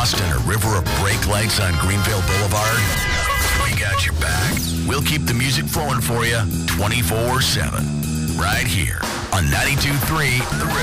lost in a river of brake lights on Greenville Boulevard? We got your back. We'll keep the music flowing for you 24/7. Right here on 92.3 The River.